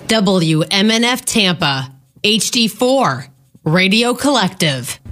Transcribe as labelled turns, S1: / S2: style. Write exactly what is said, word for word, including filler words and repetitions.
S1: W M N F Tampa, H D four, Radio Collective.